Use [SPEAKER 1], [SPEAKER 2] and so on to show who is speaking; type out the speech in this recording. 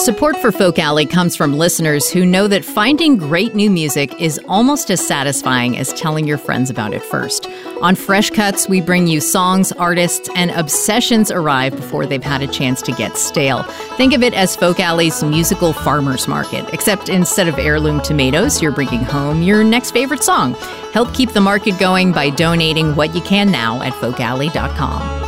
[SPEAKER 1] Support for Folk Alley comes from listeners who know that finding great new music is almost as satisfying as telling your friends about it first. On Fresh Cuts, we bring you songs, artists, and obsessions arrive before they've had a chance to get stale. Think of it as Folk Alley's musical farmer's market, except instead of heirloom tomatoes, you're bringing home your next favorite song. Help keep the market going by donating what you can now at folkalley.com.